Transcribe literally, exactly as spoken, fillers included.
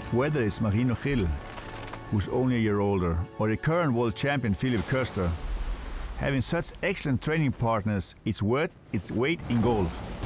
Whether it's Marino Gil, who's only a year older, or the current world champion Philipp Köster, having such excellent training partners is worth its weight in gold.